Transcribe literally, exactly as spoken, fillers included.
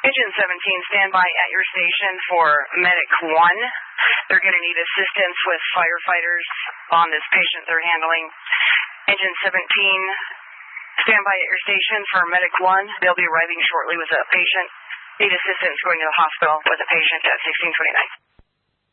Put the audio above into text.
Engine seventeen, stand by at your station for Medic one. They're going to need assistance with firefighters on this patient they're handling. Engine seventeen, stand by at your station for Medic one. They'll be arriving shortly with a patient. Need assistance going to the hospital with a patient at sixteen twenty-nine.